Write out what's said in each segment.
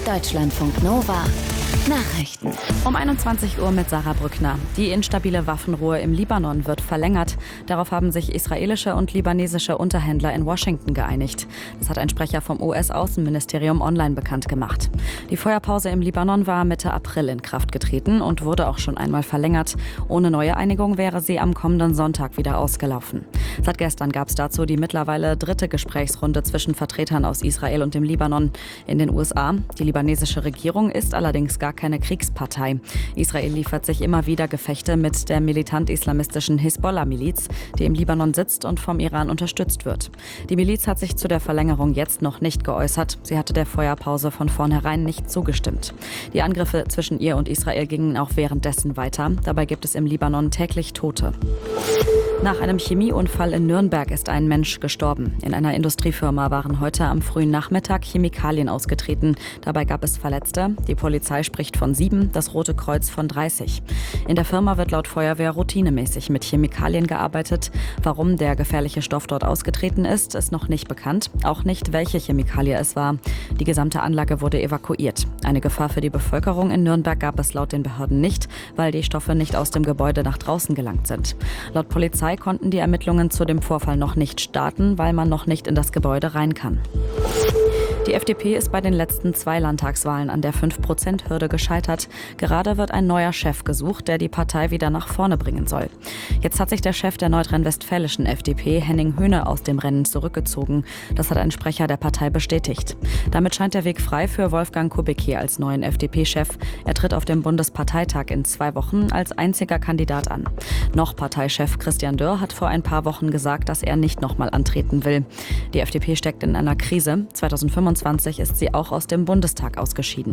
Deutschlandfunk Nova Nachrichten. Um 21 Uhr mit Sarah Brückner. Die instabile Waffenruhe im Libanon wird verlängert. Darauf haben sich israelische und libanesische Unterhändler in Washington geeinigt. Das hat ein Sprecher vom US-Außenministerium online bekannt gemacht. Die Feuerpause im Libanon war Mitte April in Kraft getreten und wurde auch schon einmal verlängert. Ohne neue Einigung wäre sie am kommenden Sonntag wieder ausgelaufen. Seit gestern gab es dazu die mittlerweile dritte Gesprächsrunde zwischen Vertretern aus Israel und dem Libanon. In den USA. Die libanesische Regierung ist allerdings gar keine Kriegspartei. Israel liefert sich immer wieder Gefechte mit der militant-islamistischen Hisbollah-Miliz, die im Libanon sitzt und vom Iran unterstützt wird. Die Miliz hat sich zu der Verlängerung jetzt noch nicht geäußert. Sie hatte der Feuerpause von vornherein nicht zugestimmt. Die Angriffe zwischen ihr und Israel gingen auch währenddessen weiter. Dabei gibt es im Libanon täglich Tote. Nach einem Chemieunfall in Nürnberg ist ein Mensch gestorben. In einer Industriefirma waren heute am frühen Nachmittag Chemikalien ausgetreten. Dabei gab es Verletzte. Die Polizei spricht von 7, das Rote Kreuz von 30. In der Firma wird laut Feuerwehr routinemäßig mit Chemikalien gearbeitet. Warum der gefährliche Stoff dort ausgetreten ist, ist noch nicht bekannt. Auch nicht, welche Chemikalie es war. Die gesamte Anlage wurde evakuiert. Eine Gefahr für die Bevölkerung in Nürnberg gab es laut den Behörden nicht, weil die Stoffe nicht aus dem Gebäude nach draußen gelangt sind. Laut Polizei konnten die Ermittlungen zu dem Vorfall noch nicht starten, weil man noch nicht in das Gebäude rein kann. Die FDP ist bei den letzten 2 Landtagswahlen an der 5%-Hürde gescheitert. Gerade wird ein neuer Chef gesucht, der die Partei wieder nach vorne bringen soll. Jetzt hat sich der Chef der nordrhein-westfälischen FDP, Henning Höhne, aus dem Rennen zurückgezogen. Das hat ein Sprecher der Partei bestätigt. Damit scheint der Weg frei für Wolfgang Kubicki als neuen FDP-Chef. Er tritt auf dem Bundesparteitag in 2 Wochen als einziger Kandidat an. Noch Parteichef Christian Dürr hat vor ein paar Wochen gesagt, dass er nicht nochmal antreten will. Die FDP steckt in einer Krise. 2025 ist sie auch aus dem Bundestag ausgeschieden.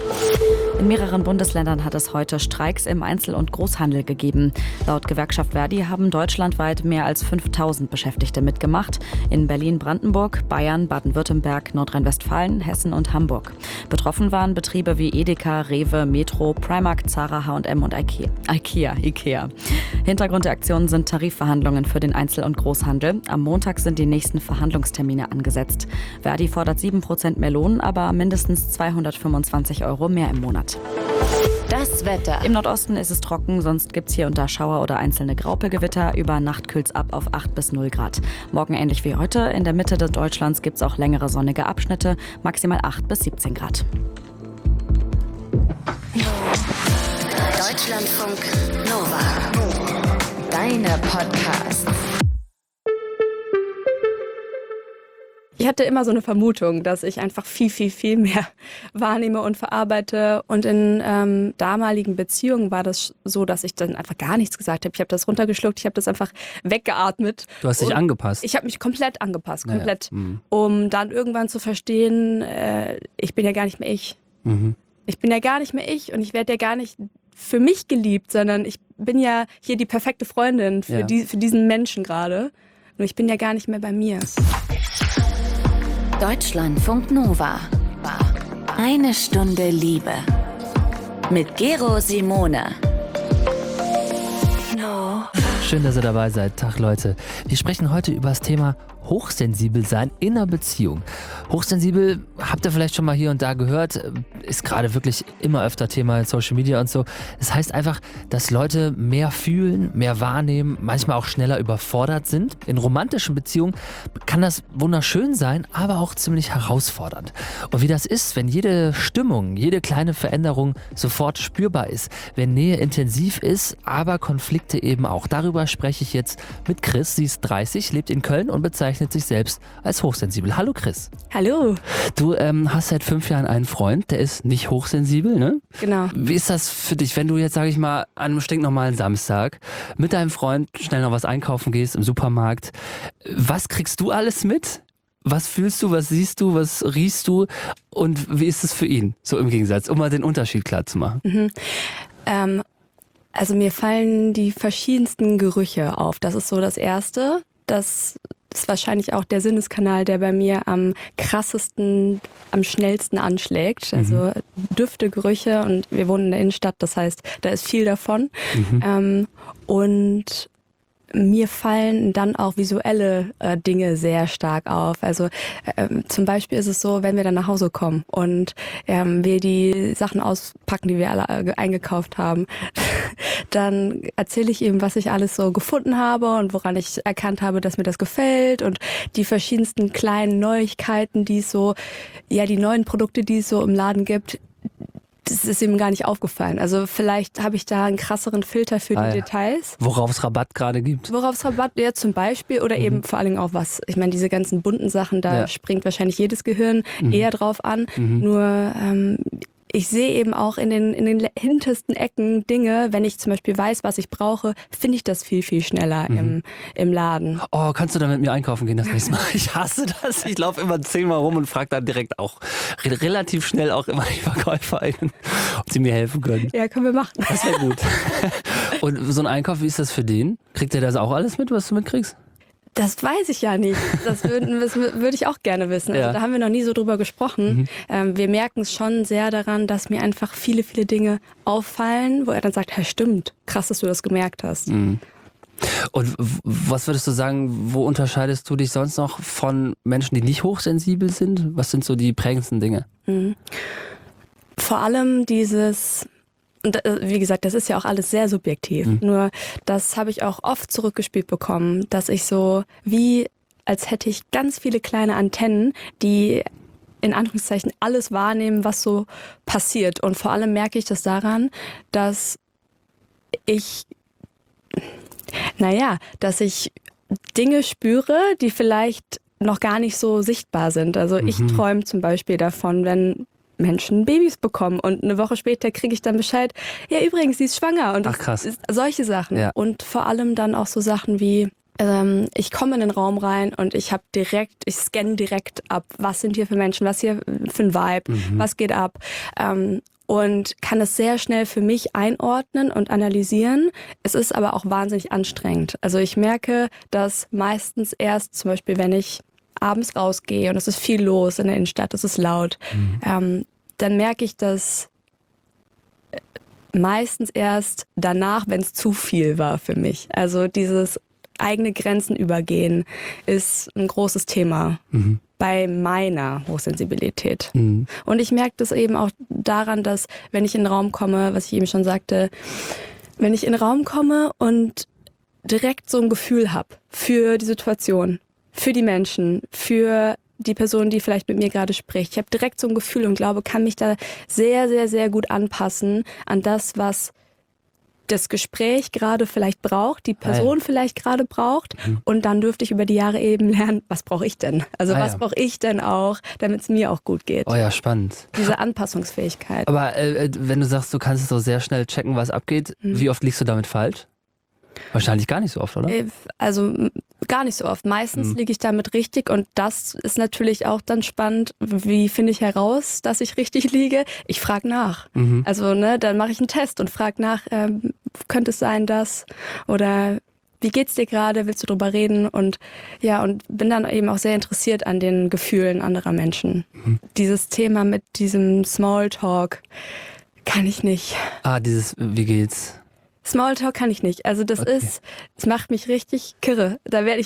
In mehreren Bundesländern hat es heute Streiks im Einzel- und Großhandel gegeben. Laut Gewerkschaft Verdi haben deutschlandweit mehr als 5.000 Beschäftigte mitgemacht. In Berlin, Brandenburg, Bayern, Baden-Württemberg, Nordrhein-Westfalen, Hessen und Hamburg. Betroffen waren Betriebe wie Edeka, Rewe, Metro, Primark, Zara, H&M und IKEA. Hintergrund der Aktionen sind Tarifverhandlungen für den Einzel- und Großhandel. Am Montag sind die nächsten Verhandlungstermine angesetzt. Verdi fordert 7% mehr Lohn, aber mindestens 225 € mehr im Monat. Das Wetter. Im Nordosten ist es trocken, sonst gibt es hier und da Schauer oder einzelne Graupelgewitter. Über Nacht kühlt es ab auf 8 bis 0 Grad. Morgen ähnlich wie heute. In der Mitte des Deutschlands gibt es auch längere sonnige Abschnitte, maximal 8 bis 17 Grad. Deutschlandfunk Nova. Deine Podcasts. Ich hatte immer so eine Vermutung, dass ich einfach viel mehr wahrnehme und verarbeite. Und in damaligen Beziehungen war das so, dass ich dann einfach gar nichts gesagt habe. Ich habe das runtergeschluckt, ich habe das einfach weggeatmet. Du hast dich angepasst? Ich habe mich komplett angepasst, Naja. um dann irgendwann zu verstehen, ich bin ja gar nicht mehr ich. Mhm. Ich bin ja gar nicht mehr ich und ich werde ja gar nicht für mich geliebt, sondern ich bin ja hier die perfekte Freundin für diesen Menschen gerade. Und ich bin ja gar nicht mehr bei mir. Deutschlandfunk Nova. Eine Stunde Liebe. Mit Gero Simone. Schön, dass ihr dabei seid. Tag, Leute. Wir sprechen heute über das Thema hochsensibel sein in einer Beziehung. Hochsensibel, habt ihr vielleicht schon mal hier und da gehört, ist gerade wirklich immer öfter Thema in Social Media und so. Das heißt einfach, dass Leute mehr fühlen, mehr wahrnehmen, manchmal auch schneller überfordert sind. In romantischen Beziehungen kann das wunderschön sein, aber auch ziemlich herausfordernd. Und wie das ist, wenn jede Stimmung, jede kleine Veränderung sofort spürbar ist, wenn Nähe intensiv ist, aber Konflikte eben auch. Darüber spreche ich jetzt mit Chris. Sie ist 30, lebt in Köln und bezeichnet sich selbst als hochsensibel. Hallo Chris. Hallo. Du hast seit 5 Jahren einen Freund, der ist nicht hochsensibel, ne? Genau. Wie ist das für dich, wenn du jetzt, sag ich mal, an einem stinknormalen Samstag mit deinem Freund schnell noch was einkaufen gehst im Supermarkt? Was kriegst du alles mit? Was fühlst du, was siehst du, was riechst du und wie ist es für ihn? So im Gegensatz, um mal den Unterschied klar zu machen. Also mir fallen die verschiedensten Gerüche auf. Das ist so das Erste. Das ist wahrscheinlich auch der Sinneskanal, der bei mir am krassesten, am schnellsten anschlägt. Also Düfte, Gerüche, und wir wohnen in der Innenstadt, das heißt, da ist viel davon. Und mir fallen dann auch visuelle Dinge sehr stark auf. Also zum Beispiel ist es so, wenn wir dann nach Hause kommen und wir die Sachen auspacken, die wir alle eingekauft haben, dann erzähle ich ihm, was ich alles so gefunden habe und woran ich erkannt habe, dass mir das gefällt und die verschiedensten kleinen Neuigkeiten, die es so, ja, die neuen Produkte, die es so im Laden gibt. Das ist ihm gar nicht aufgefallen. Also vielleicht habe ich da einen krasseren Filter für die Details. Worauf es Rabatt gerade gibt. Worauf es Rabatt, ja, zum Beispiel. Oder eben vor allen Dingen auch was. Ich meine, diese ganzen bunten Sachen, da springt wahrscheinlich jedes Gehirn eher drauf an. Nur ich sehe eben auch in den hintersten Ecken Dinge, wenn ich zum Beispiel weiß, was ich brauche, finde ich das viel, viel schneller im Laden. Oh, kannst du da mit mir einkaufen gehen das nächste Mal? Ich hasse das. Ich laufe immer 10-mal rum und frage dann direkt auch relativ schnell auch immer die VerkäuferInnen, ob sie mir helfen können. Ja, können wir machen. Das wäre gut. Und so ein Einkauf, wie ist das für den? Kriegt der das auch alles mit, was du mitkriegst? Das weiß ich ja nicht. Das würde ich auch gerne wissen. Also da haben wir noch nie so drüber gesprochen. Wir merken es schon sehr daran, dass mir einfach viele, viele Dinge auffallen, wo er dann sagt, ja stimmt, krass, dass du das gemerkt hast. Und was würdest du sagen, wo unterscheidest du dich sonst noch von Menschen, die nicht hochsensibel sind? Was sind so die prägendsten Dinge? Vor allem dieses... Und wie gesagt, das ist ja auch alles sehr subjektiv. Nur das habe ich auch oft zurückgespielt bekommen, dass ich so als hätte ich ganz viele kleine Antennen, die in Anführungszeichen alles wahrnehmen, was so passiert. Und vor allem merke ich das daran, dass ich Dinge spüre, die vielleicht noch gar nicht so sichtbar sind. Also ich träume zum Beispiel davon, wenn Menschen Babys bekommen und eine Woche später kriege ich dann Bescheid, ja übrigens, sie ist schwanger und ach, krass. Solche Sachen. Ja. Und vor allem dann auch so Sachen wie, ich komme in den Raum rein und ich scanne direkt ab, was sind hier für Menschen, was hier für ein Vibe, was geht ab und kann es sehr schnell für mich einordnen und analysieren. Es ist aber auch wahnsinnig anstrengend. Also ich merke, dass meistens erst zum Beispiel, wenn ich abends rausgehe und es ist viel los in der Innenstadt, es ist laut, dann merke ich das meistens erst danach, wenn es zu viel war für mich. Also dieses eigene Grenzen übergehen ist ein großes Thema bei meiner Hochsensibilität. Und ich merke das eben auch daran, dass wenn ich in den Raum komme, was ich eben schon sagte, wenn ich in den Raum komme und direkt so ein Gefühl habe für die Situation, für die Menschen, für die Person, die vielleicht mit mir gerade spricht. Ich habe direkt so ein Gefühl und glaube, kann mich da sehr, sehr, sehr gut anpassen an das, was das Gespräch gerade vielleicht braucht, die Person vielleicht gerade braucht. Und dann dürfte ich über die Jahre eben lernen, was brauche ich denn? Also was brauche ich denn auch, damit es mir auch gut geht? Oh ja, spannend. Diese Anpassungsfähigkeit. Aber wenn du sagst, du kannst es so sehr schnell checken, was abgeht, wie oft liegst du damit falsch? Wahrscheinlich gar nicht so oft, oder? Also gar nicht so oft. Meistens liege ich damit richtig und das ist natürlich auch dann spannend. Wie finde ich heraus, dass ich richtig liege? Ich frage nach. Also dann mache ich einen Test und frage nach, könnte es sein, dass oder wie geht's dir gerade? Willst du drüber reden? Und und bin dann eben auch sehr interessiert an den Gefühlen anderer Menschen. Dieses Thema mit diesem Smalltalk kann ich nicht. Wie geht's? Smalltalk kann ich nicht. Also das macht mich richtig kirre. Da merke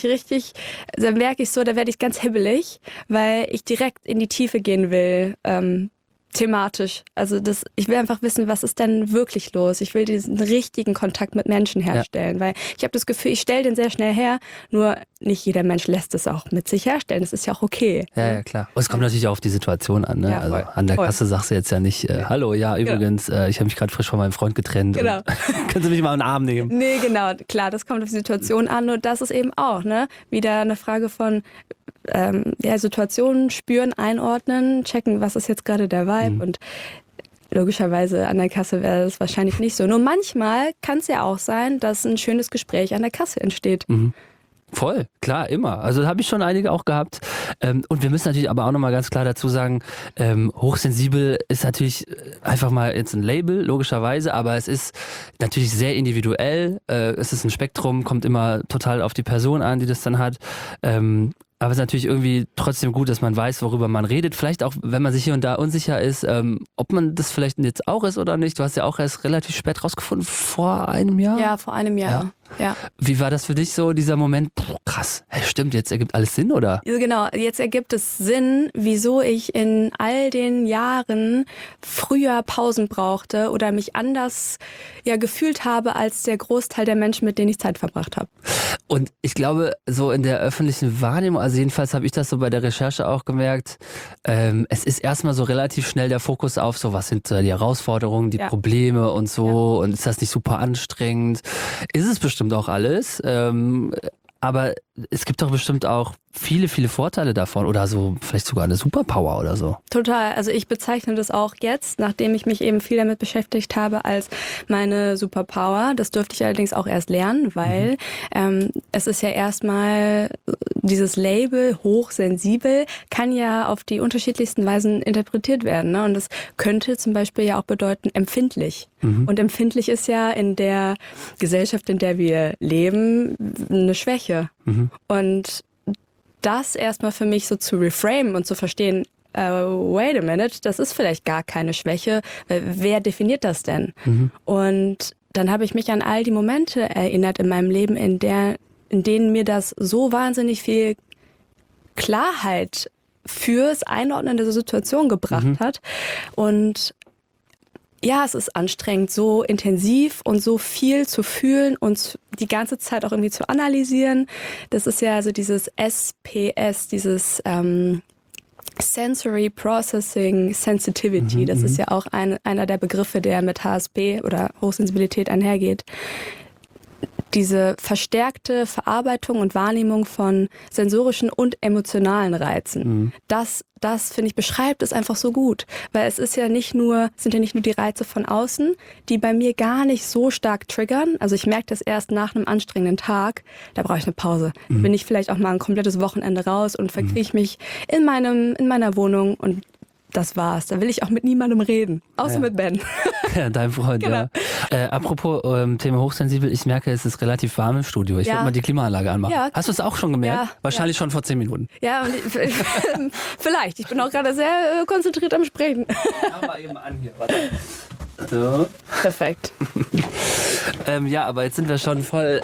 ich ganz hibbelig, weil ich direkt in die Tiefe gehen will, thematisch. Also ich will einfach wissen, was ist denn wirklich los? Ich will diesen richtigen Kontakt mit Menschen herstellen, weil ich habe das Gefühl, ich stelle den sehr schnell her, nur nicht jeder Mensch lässt es auch mit sich herstellen. Das ist ja auch okay. Ja, klar. Und es kommt natürlich auch auf die Situation an. Ne? Ja, also an der Kasse sagst du jetzt ja nicht, hallo, übrigens, ich habe mich gerade frisch von meinem Freund getrennt. Genau. Können Sie mich mal in den Arm nehmen? Nee, genau. Klar, das kommt auf die Situation an. Und das ist eben auch wieder eine Frage von Situationen spüren, einordnen, checken, was ist jetzt gerade der Vibe und logischerweise an der Kasse wäre das wahrscheinlich nicht so. Nur manchmal kann es ja auch sein, dass ein schönes Gespräch an der Kasse entsteht. Voll, klar, immer. Also habe ich schon einige auch gehabt. Und wir müssen natürlich aber auch nochmal ganz klar dazu sagen, hochsensibel ist natürlich einfach mal jetzt ein Label, logischerweise, aber es ist natürlich sehr individuell. Es ist ein Spektrum, kommt immer total auf die Person an, die das dann hat. Aber es ist natürlich irgendwie trotzdem gut, dass man weiß, worüber man redet. Vielleicht auch, wenn man sich hier und da unsicher ist, ob man das vielleicht jetzt auch ist oder nicht. Du hast ja auch erst relativ spät rausgefunden, vor einem Jahr? Ja, vor einem Jahr. Ja. Wie war das für dich so, dieser Moment? Krass, hey, stimmt, jetzt ergibt alles Sinn, oder? Genau, jetzt ergibt es Sinn, wieso ich in all den Jahren früher Pausen brauchte oder mich anders gefühlt habe als der Großteil der Menschen, mit denen ich Zeit verbracht habe. Und ich glaube, so in der öffentlichen Wahrnehmung, also jedenfalls habe ich das so bei der Recherche auch gemerkt, es ist erstmal so relativ schnell der Fokus auf so, was sind die Herausforderungen, die Probleme und so, und ist das nicht super anstrengend? Ist es bestimmt auch alles, aber es gibt doch bestimmt auch viele, viele Vorteile davon oder so, vielleicht sogar eine Superpower oder so. Total. Also ich bezeichne das auch jetzt, nachdem ich mich eben viel damit beschäftigt habe, als meine Superpower. Das dürfte ich allerdings auch erst lernen, weil es ist ja erstmal dieses Label hochsensibel kann ja auf die unterschiedlichsten Weisen interpretiert werden. Ne? Und das könnte zum Beispiel ja auch bedeuten empfindlich. Und empfindlich ist ja in der Gesellschaft, in der wir leben, eine Schwäche. Und das erstmal für mich so zu reframen und zu verstehen, wait a minute, das ist vielleicht gar keine Schwäche. Wer definiert das denn? Und dann habe ich mich an all die Momente erinnert in meinem Leben, in denen mir das so wahnsinnig viel Klarheit fürs Einordnen der Situation gebracht hat. Und ja, es ist anstrengend, so intensiv und so viel zu fühlen und die ganze Zeit auch irgendwie zu analysieren. Das ist ja so dieses SPS, dieses Sensory Processing Sensitivity. Das ist ja auch einer der Begriffe, der mit HSP oder Hochsensibilität einhergeht. Diese verstärkte Verarbeitung und Wahrnehmung von sensorischen und emotionalen Reizen. Das finde ich, beschreibt es einfach so gut. Weil es sind ja nicht nur die Reize von außen, die bei mir gar nicht so stark triggern. Also ich merke das erst nach einem anstrengenden Tag. Da brauche ich eine Pause. Da bin ich vielleicht auch mal ein komplettes Wochenende raus und verkrieche mich in meiner Wohnung und das war's. Da will ich auch mit niemandem reden. Außer mit Ben. Ja, dein Freund, Genau. ja. Apropos Thema hochsensibel, ich merke, es ist relativ warm im Studio. Ich würde mal die Klimaanlage anmachen. Ja. Hast du es auch schon gemerkt? Ja. Wahrscheinlich schon vor 10 Minuten. Ja, und vielleicht. Ich bin auch gerade sehr konzentriert am Sprechen. Mach mal eben an hier, warte. So. Perfekt. Ja, aber jetzt sind wir schon voll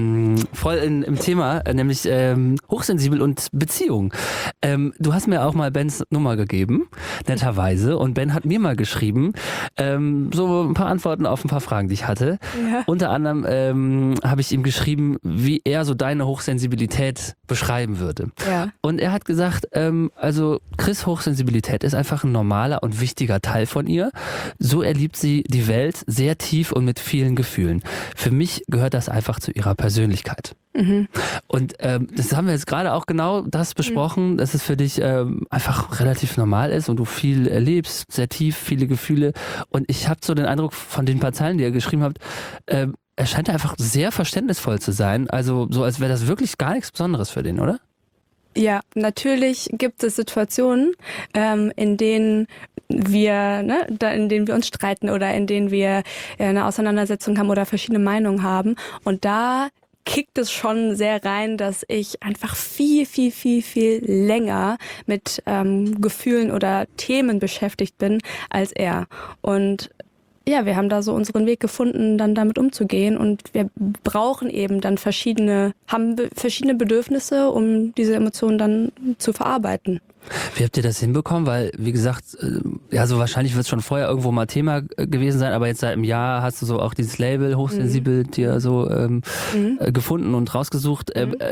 im Thema, nämlich hochsensibel und Beziehung. Du hast mir auch mal Bens Nummer gegeben, netterweise, und Ben hat mir mal geschrieben, so ein paar Antworten auf ein paar Fragen, die ich hatte. Ja. Unter anderem habe ich ihm geschrieben, wie er so deine Hochsensibilität beschreiben würde. Ja. Und er hat gesagt, also Chris' Hochsensibilität ist einfach ein normaler und wichtiger Teil von ihr. So erlebt sie die Welt sehr tief und mit vielen Gefühlen. Für mich gehört das einfach zu ihrer Persönlichkeit. Und das haben wir jetzt gerade auch genau das besprochen, dass es für dich einfach relativ normal ist und du viel erlebst, sehr tief, viele Gefühle. Und ich habe so den Eindruck von den paar Zeilen, die ihr geschrieben habt, er scheint einfach sehr verständnisvoll zu sein. Also so, als wäre das wirklich gar nichts Besonderes für den, oder? Ja, natürlich gibt es Situationen, in denen wir uns streiten oder in denen wir eine Auseinandersetzung haben oder verschiedene Meinungen haben. Und da kickt es schon sehr rein, dass ich einfach viel, viel, viel, viel länger mit Gefühlen oder Themen beschäftigt bin als er. Und ja, wir haben da so unseren Weg gefunden, dann damit umzugehen, und wir brauchen eben dann verschiedene Bedürfnisse, um diese Emotionen dann zu verarbeiten. Wie habt ihr das hinbekommen? Weil, wie gesagt, so wahrscheinlich wird es schon vorher irgendwo mal Thema gewesen sein, aber jetzt seit einem Jahr hast du so auch dieses Label hochsensibel dir so gefunden und rausgesucht.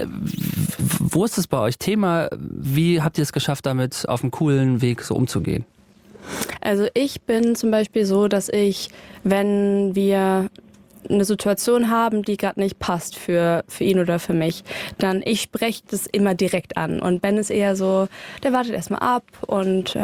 Wo ist es bei euch Thema? Wie habt ihr es geschafft, damit auf einem coolen Weg so umzugehen? Also ich bin zum Beispiel so, dass ich, wenn wir eine Situation haben, die gerade nicht passt für ihn oder für mich, dann ich spreche das immer direkt an. Und Ben ist eher so, der wartet erstmal ab und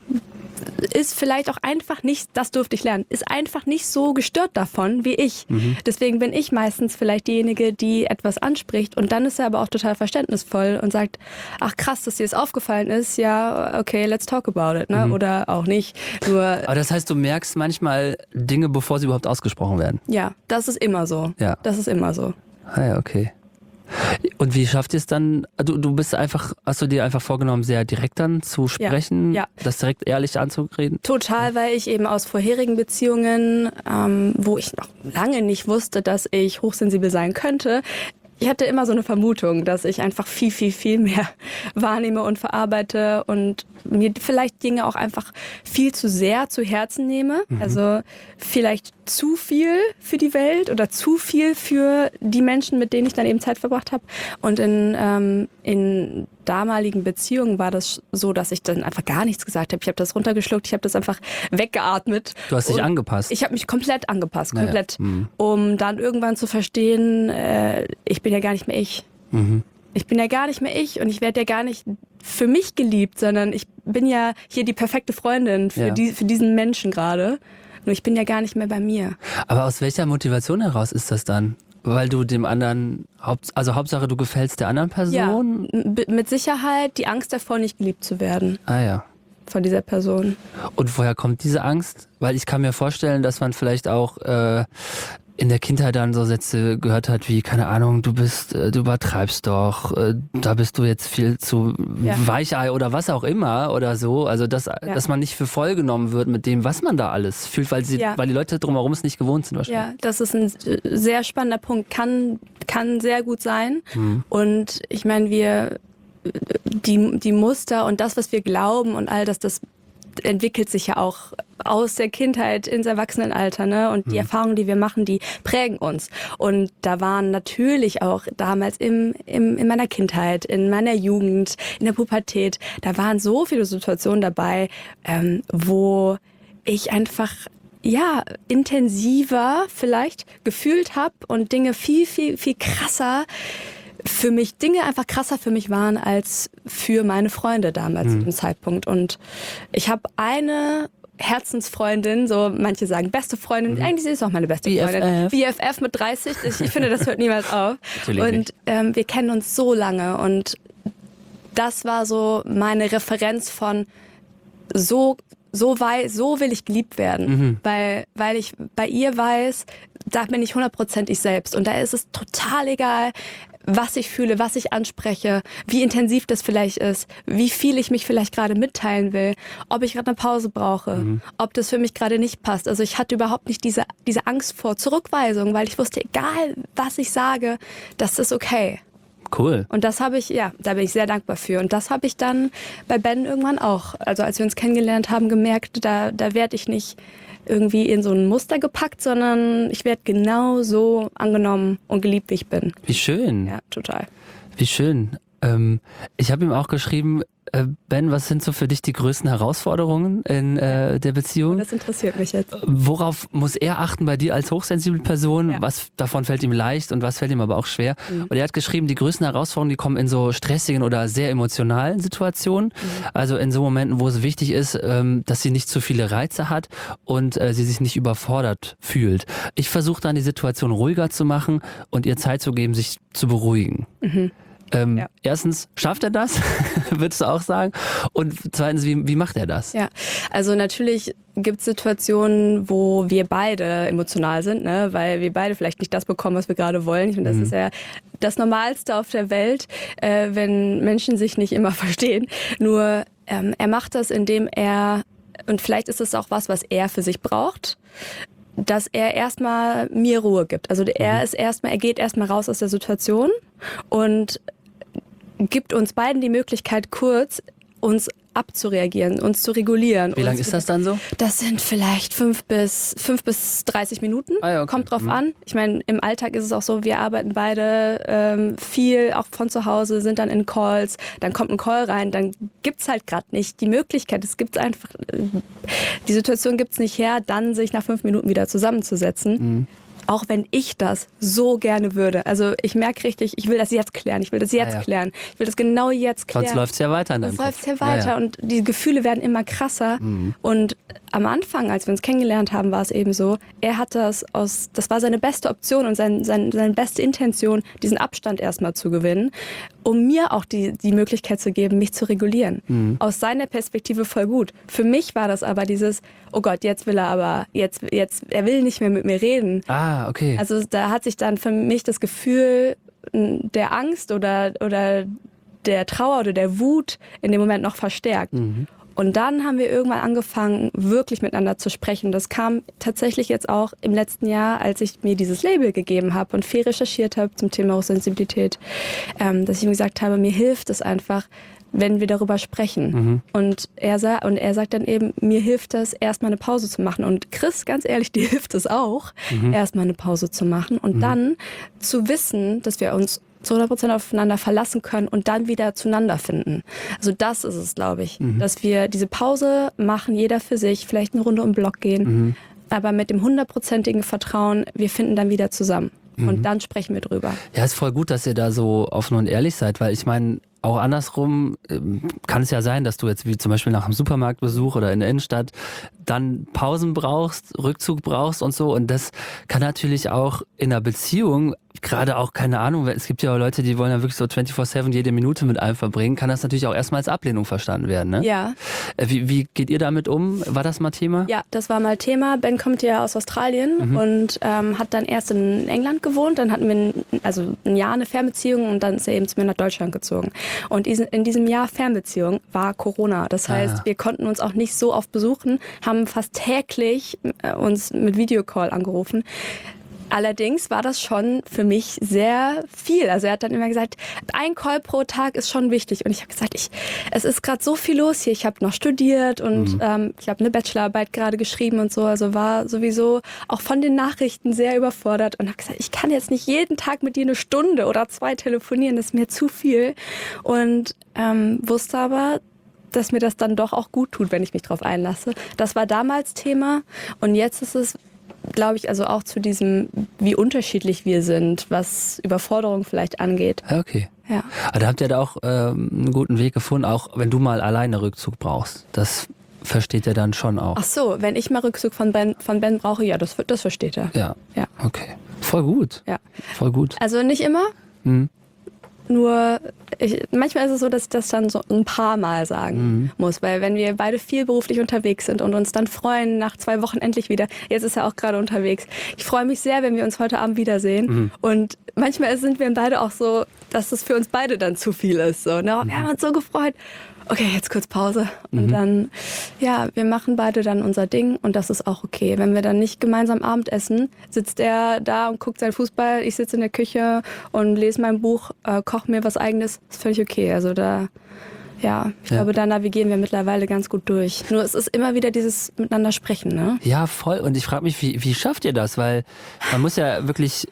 ist vielleicht auch einfach nicht, das durfte ich lernen, ist einfach nicht so gestört davon wie ich. Deswegen bin ich meistens vielleicht diejenige, die etwas anspricht, und dann ist er aber auch total verständnisvoll und sagt, ach krass, dass dir das aufgefallen ist, ja, okay, let's talk about it, ne? Oder auch nicht. Aber das heißt, du merkst manchmal Dinge, bevor sie überhaupt ausgesprochen werden? Ja, das ist immer so. Ja. Das ist immer so. Ah ja, okay. Und wie schafft ihr es dann? Du bist einfach, hast du dir einfach vorgenommen, sehr direkt dann zu sprechen, das direkt ehrlich anzureden? Total, weil ich eben aus vorherigen Beziehungen, wo ich noch lange nicht wusste, dass ich hochsensibel sein könnte, ich hatte immer so eine Vermutung, dass ich einfach viel, viel, viel mehr wahrnehme und verarbeite und mir vielleicht Dinge auch einfach viel zu sehr zu Herzen nehme. Also vielleicht zu viel für die Welt oder zu viel für die Menschen, mit denen ich dann eben Zeit verbracht habe. Und in damaligen Beziehungen war das so, dass ich dann einfach gar nichts gesagt habe. Ich habe das runtergeschluckt, ich habe das einfach weggeatmet. Du hast dich angepasst? Ich habe mich komplett angepasst, komplett. Um dann irgendwann zu verstehen, ich bin ja gar nicht mehr ich. Ich bin ja gar nicht mehr ich und ich werde ja gar nicht für mich geliebt, sondern ich bin ja hier die perfekte Freundin für diesen Menschen gerade. Nur ich bin ja gar nicht mehr bei mir. Aber aus welcher Motivation heraus ist das dann? Weil du dem anderen, Hauptsache du gefällst der anderen Person? Ja, mit Sicherheit die Angst davor, nicht geliebt zu werden. Ah ja. Von dieser Person. Und woher kommt diese Angst? Weil ich kann mir vorstellen, dass man vielleicht auch in der Kindheit dann so Sätze gehört hat wie, keine Ahnung, du übertreibst doch, da bist du jetzt viel zu Weichei oder was auch immer oder so. Also dass man nicht für voll genommen wird mit dem, was man da alles fühlt, weil die Leute drumherum es nicht gewohnt sind wahrscheinlich. Ja, das ist ein sehr spannender Punkt. Kann sehr gut sein. Und ich meine, die Muster und das, was wir glauben und all das entwickelt sich ja auch aus der Kindheit ins Erwachsenenalter, ne? Und die Erfahrungen, die wir machen, die prägen uns. Und da waren natürlich auch damals in meiner Kindheit, in meiner Jugend, in der Pubertät, da waren so viele Situationen dabei, wo ich einfach intensiver vielleicht gefühlt habe und Dinge viel, viel, viel krasser einfach krasser für mich waren als für meine Freunde damals zu dem Zeitpunkt. Und ich habe eine Herzensfreundin, so manche sagen beste Freundin, eigentlich ist es auch meine beste Freundin. BFF mit 30, ich finde, das hört niemals auf. Und wir kennen uns so lange und das war so meine Referenz von so will ich geliebt werden, weil ich bei ihr weiß, da bin ich 100% ich selbst und da ist es total egal, was ich fühle, was ich anspreche, wie intensiv das vielleicht ist, wie viel ich mich vielleicht gerade mitteilen will, ob ich gerade eine Pause brauche, ob das für mich gerade nicht passt. Also ich hatte überhaupt nicht diese Angst vor Zurückweisung, weil ich wusste, egal was ich sage, das ist okay. Cool. Und das habe ich, da bin ich sehr dankbar für. Und das habe ich dann bei Ben irgendwann auch. Also als wir uns kennengelernt haben, gemerkt, da werde ich nicht irgendwie in so ein Muster gepackt, sondern ich werde genau so angenommen und geliebt, wie ich bin. Wie schön. Ja, total. Wie schön. Ich habe ihm auch geschrieben, Ben, was sind so für dich die größten Herausforderungen in der Beziehung? Das interessiert mich jetzt. Worauf muss er achten bei dir als hochsensible Person? Ja. Was davon fällt ihm leicht und was fällt ihm aber auch schwer? Und er hat geschrieben, die größten Herausforderungen, die kommen in so stressigen oder sehr emotionalen Situationen. Also in so Momenten, wo es wichtig ist, dass sie nicht zu viele Reize hat und sie sich nicht überfordert fühlt. Ich versuche dann die Situation ruhiger zu machen und ihr Zeit zu geben, sich zu beruhigen. Erstens, schafft er das? Würdest du auch sagen? Und zweitens, wie macht er das? Ja, also natürlich gibt es Situationen, wo wir beide emotional sind, ne? Weil wir beide vielleicht nicht das bekommen, was wir gerade wollen. Ich finde, das ist ja das Normalste auf der Welt, wenn Menschen sich nicht immer verstehen. Nur er macht das, indem und vielleicht ist es auch was er für sich braucht, dass er erstmal mir Ruhe gibt. Also er geht erstmal raus aus der Situation und gibt uns beiden die Möglichkeit, kurz uns abzureagieren, uns zu regulieren. Wie lange ist das dann so? Das sind vielleicht 5 bis 30 Minuten. Ah ja, okay. Kommt drauf an. Ich meine, im Alltag ist es auch so, wir arbeiten beide viel, auch von zu Hause, sind dann in Calls, dann kommt ein Call rein, dann gibt's halt gerade nicht die Möglichkeit, die Situation gibt's nicht her, dann sich nach 5 Minuten wieder zusammenzusetzen. Auch wenn ich das so gerne würde. Also ich merke richtig, ich will das jetzt klären. Ich will das jetzt klären. Ich will das genau jetzt klären. Sonst läuft es ja weiter in deinem Kopf. Sonst läuft es ja weiter. Ja. Und die Gefühle werden immer krasser. Und am Anfang, als wir uns kennengelernt haben, war es eben so, er hat das war seine beste Option und seine beste Intention, diesen Abstand erstmal zu gewinnen, um mir auch die Möglichkeit zu geben, mich zu regulieren. Aus seiner Perspektive voll gut. Für mich war das aber dieses, oh Gott, jetzt will er aber, er will nicht mehr mit mir reden. Ah, okay. Also da hat sich dann für mich das Gefühl der Angst oder der Trauer oder der Wut in dem Moment noch verstärkt. Und dann haben wir irgendwann angefangen, wirklich miteinander zu sprechen. Das kam tatsächlich jetzt auch im letzten Jahr, als ich mir dieses Label gegeben habe und viel recherchiert habe zum Thema Hochsensibilität, dass ich ihm gesagt habe, mir hilft es einfach, wenn wir darüber sprechen. Und er sagt dann eben, mir hilft es, erstmal eine Pause zu machen. Und Chris, ganz ehrlich, dir hilft es auch, erstmal eine Pause zu machen und dann zu wissen, dass wir uns zu 100% aufeinander verlassen können und dann wieder zueinander finden. Also das ist es, glaube ich, dass wir diese Pause machen, jeder für sich, vielleicht eine Runde um den Block gehen, aber mit dem 100%igen Vertrauen, wir finden dann wieder zusammen. Und dann sprechen wir drüber. Ja, ist voll gut, dass ihr da so offen und ehrlich seid, weil ich meine, auch andersrum kann es ja sein, dass du jetzt wie zum Beispiel nach einem Supermarktbesuch oder in der Innenstadt dann Pausen brauchst, Rückzug brauchst und so. Und das kann natürlich auch in einer Beziehung, gerade auch, keine Ahnung, es gibt ja auch Leute, die wollen ja wirklich so 24/7 jede Minute mit einem verbringen, kann das natürlich auch erstmal als Ablehnung verstanden werden, ne? Ja. Wie geht ihr damit um? War das mal Thema? Ja, das war mal Thema. Ben kommt ja aus Australien und hat dann erst in England gewohnt. Dann hatten wir ein Jahr eine Fernbeziehung und dann ist er eben zu mir nach Deutschland gezogen. Und in diesem Jahr Fernbeziehung war Corona. Das heißt, wir konnten uns auch nicht so oft besuchen, haben fast täglich uns mit Videocall angerufen. Allerdings war das schon für mich sehr viel. Also er hat dann immer gesagt, ein Call pro Tag ist schon wichtig. Und ich habe gesagt, es ist gerade so viel los hier. Ich habe noch studiert und ich habe eine Bachelorarbeit gerade geschrieben und so. Also war sowieso auch von den Nachrichten sehr überfordert und habe gesagt, ich kann jetzt nicht jeden Tag mit dir 1 Stunde oder 2 telefonieren. Das ist mir zu viel. Und wusste aber, dass mir das dann doch auch gut tut, wenn ich mich drauf einlasse. Das war damals Thema und jetzt ist es, glaube ich, also auch zu diesem, wie unterschiedlich wir sind, was Überforderung vielleicht angeht. Okay. Ja. Aber da habt ihr da auch einen guten Weg gefunden, auch wenn du mal alleine Rückzug brauchst. Das versteht er dann schon auch. Ach so, wenn ich mal Rückzug von Ben brauche, ja, das versteht er. Ja. Ja. Okay. Voll gut. Ja. Voll gut. Also nicht immer, nur manchmal ist es so, dass ich das dann so ein paar Mal sagen muss, weil wenn wir beide viel beruflich unterwegs sind und uns dann freuen, nach 2 Wochen endlich wieder, jetzt ist er auch gerade unterwegs. Ich freue mich sehr, wenn wir uns heute Abend wiedersehen und manchmal sind wir beide auch so, dass es für uns beide dann zu viel ist. So, ne? Wir haben uns so gefreut. Okay, jetzt kurz Pause. Und dann, ja, wir machen beide dann unser Ding und das ist auch okay. Wenn wir dann nicht gemeinsam Abendessen, sitzt er da und guckt seinen Fußball, ich sitze in der Küche und lese mein Buch, koche mir was Eigenes, ist völlig okay. Also da, ich glaube, da navigieren wir mittlerweile ganz gut durch. Nur es ist immer wieder dieses Miteinander sprechen, ne? Ja, voll. Und ich frage mich, wie schafft ihr das? Weil man muss ja wirklich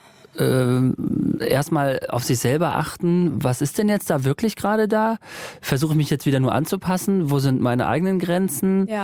erstmal auf sich selber achten, was ist denn jetzt da wirklich gerade da? Versuche ich mich jetzt wieder nur anzupassen? Wo sind meine eigenen Grenzen? Ja.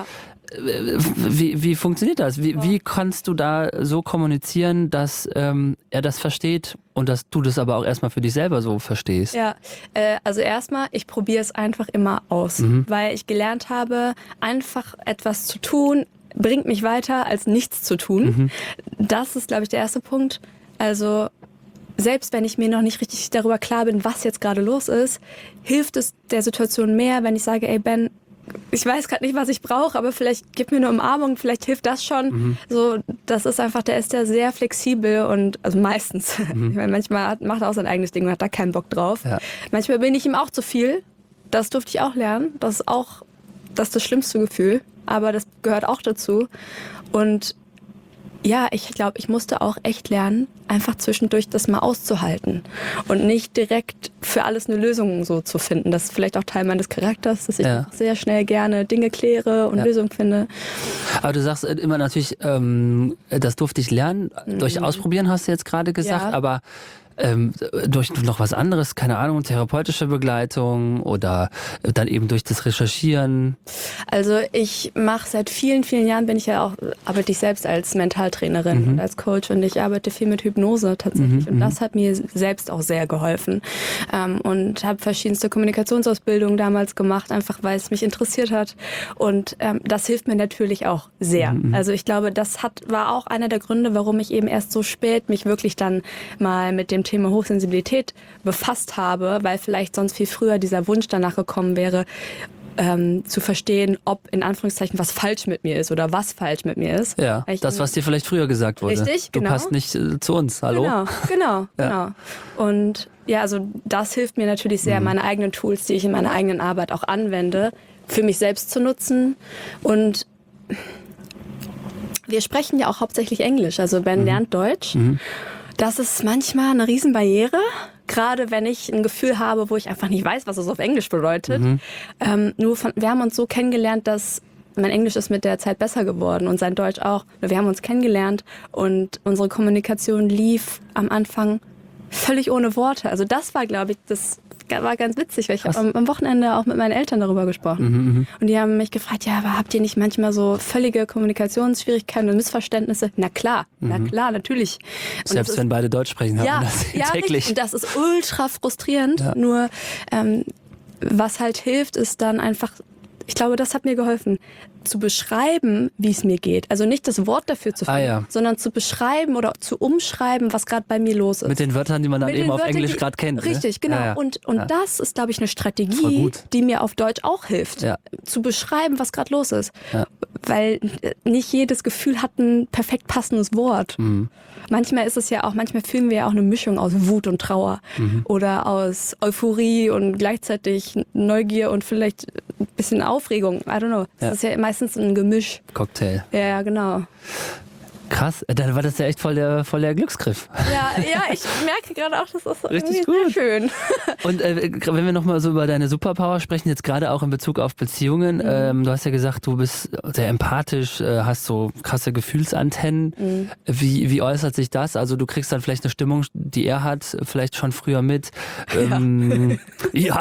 Wie funktioniert das? Wie kannst du da so kommunizieren, dass er das versteht und dass du das aber auch erstmal für dich selber so verstehst? Ja, also erstmal, ich probiere es einfach immer aus, weil ich gelernt habe, einfach etwas zu tun, bringt mich weiter, als nichts zu tun. Das ist, glaube ich, der erste Punkt. Also selbst wenn ich mir noch nicht richtig darüber klar bin, was jetzt gerade los ist, hilft es der Situation mehr, wenn ich sage, ey Ben, ich weiß gerade nicht, was ich brauche, aber vielleicht gib mir eine Umarmung, vielleicht hilft das schon. So, das ist einfach, der ist ja sehr flexibel und, also meistens, ich meine, manchmal macht er auch sein eigenes Ding und hat da keinen Bock drauf. Ja. Manchmal bin ich ihm auch zu viel. Das durfte ich auch lernen. Das ist das schlimmste Gefühl, aber das gehört auch dazu. Und ja, ich glaube, ich musste auch echt lernen, einfach zwischendurch das mal auszuhalten und nicht direkt für alles eine Lösung so zu finden. Das ist vielleicht auch Teil meines Charakters, dass ich sehr schnell gerne Dinge kläre und Lösungen finde. Aber du sagst immer natürlich, das durfte ich lernen. Durch Ausprobieren hast du jetzt gerade gesagt, aber durch noch was anderes, keine Ahnung, therapeutische Begleitung oder dann eben durch das Recherchieren? Also ich mache seit vielen, vielen Jahren, arbeite ich selbst als Mentaltrainerin und als Coach und ich arbeite viel mit Hypnose tatsächlich und das hat mir selbst auch sehr geholfen und habe verschiedenste Kommunikationsausbildungen damals gemacht, einfach weil es mich interessiert hat und das hilft mir natürlich auch sehr. Also ich glaube, das war auch einer der Gründe, warum ich eben erst so spät mich wirklich dann mal mit dem Thema Hochsensibilität befasst habe, weil vielleicht sonst viel früher dieser Wunsch danach gekommen wäre, zu verstehen, ob in Anführungszeichen was falsch mit mir ist oder was falsch mit mir ist. Ja, das, was dir vielleicht früher gesagt wurde. Richtig, du genau. passt nicht zu uns, hallo? Genau. Und ja, also das hilft mir natürlich sehr, meine eigenen Tools, die ich in meiner eigenen Arbeit auch anwende, für mich selbst zu nutzen. Und wir sprechen ja auch hauptsächlich Englisch, also Ben lernt Deutsch. Das ist manchmal eine Riesenbarriere, gerade wenn ich ein Gefühl habe, wo ich einfach nicht weiß, was es auf Englisch bedeutet. Wir haben uns so kennengelernt, dass mein Englisch ist mit der Zeit besser geworden und sein Deutsch auch. Wir haben uns kennengelernt und unsere Kommunikation lief am Anfang völlig ohne Worte. Also das war, glaube ich, das war ganz witzig, weil ich habe am Wochenende auch mit meinen Eltern darüber gesprochen. Und die haben mich gefragt, ja, aber habt ihr nicht manchmal so völlige Kommunikationsschwierigkeiten und Missverständnisse? Na klar, natürlich. Und selbst wenn beide Deutsch sprechen, haben das täglich. Richtig. Und das ist ultra frustrierend. Ja. Nur was halt hilft, ist dann einfach, ich glaube, das hat mir geholfen, zu beschreiben, wie es mir geht. Also nicht das Wort dafür zu finden, sondern zu beschreiben oder zu umschreiben, was gerade bei mir los ist. Mit den Wörtern, die man dann eben auf Englisch gerade kennt. Richtig, genau. Ja. Und das ist, glaube ich, eine Strategie, die mir auf Deutsch auch hilft. Ja. Zu beschreiben, was gerade los ist. Ja. Weil nicht jedes Gefühl hat ein perfekt passendes Wort. Manchmal fühlen wir ja auch eine Mischung aus Wut und Trauer oder aus Euphorie und gleichzeitig Neugier und vielleicht ein bisschen Aufregung. I don't know. Das ist ja meistens ein Gemisch. Cocktail. Ja, genau. Krass, dann war das ja echt voll der Glücksgriff. Ja, ich merke gerade auch, das ist richtig gut. Sehr schön. Und wenn wir nochmal so über deine Superpower sprechen, jetzt gerade auch in Bezug auf Beziehungen, du hast ja gesagt, du bist sehr empathisch, hast so krasse Gefühlsantennen. Wie äußert sich das? Also du kriegst dann vielleicht eine Stimmung, die er hat, vielleicht schon früher mit. Ja.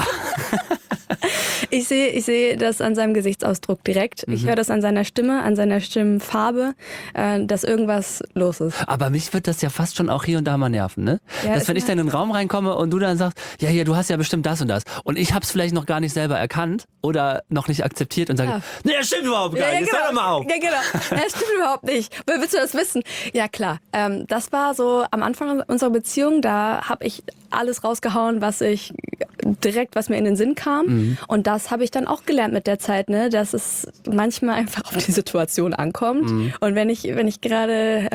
Ich sehe das an seinem Gesichtsausdruck direkt. Ich höre das an seiner Stimme, an seiner Stimmfarbe, dass irgendwas los ist. Aber mich wird das ja fast schon auch hier und da mal nerven, ne? Ja, dass wenn ich dann in den Raum reinkomme und du dann sagst, ja, hier, du hast ja bestimmt das und das. Und ich hab's vielleicht noch gar nicht selber erkannt oder noch nicht akzeptiert und sage, nee, das stimmt überhaupt gar nicht, hör doch mal auf. Ja, genau. Das stimmt überhaupt nicht. Willst du das wissen? Ja, klar. Das war so am Anfang unserer Beziehung, da habe ich alles rausgehauen, was mir in den Sinn kam. Und das habe ich dann auch gelernt mit der Zeit, ne, dass es manchmal einfach auf die Situation ankommt. Und wenn ich gerade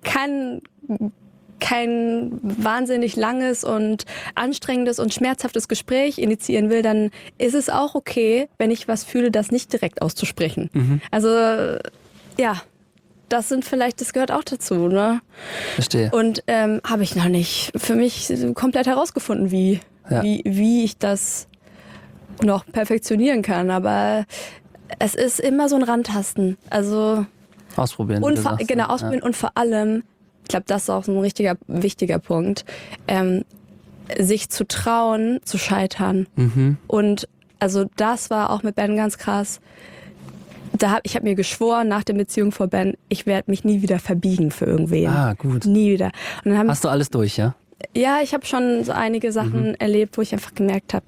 kein wahnsinnig langes und anstrengendes und schmerzhaftes Gespräch initiieren will, dann ist es auch okay, wenn ich was fühle, das nicht direkt auszusprechen. Also, ja. Das gehört auch dazu, ne? Verstehe. Und habe ich noch nicht für mich komplett herausgefunden, wie ich das noch perfektionieren kann. Aber es ist immer so ein Rantasten. Also ausprobieren. Ausprobieren und vor allem, ich glaube, das ist auch so ein wichtiger Punkt, sich zu trauen, zu scheitern. Und also das war auch mit Ben ganz krass. Ich habe mir geschworen nach der Beziehung vor Ben, ich werde mich nie wieder verbiegen für irgendwen. Ah, gut. Nie wieder. Und dann hast du alles durch, ja? Ja, ich habe schon so einige Sachen erlebt, wo ich einfach gemerkt habe,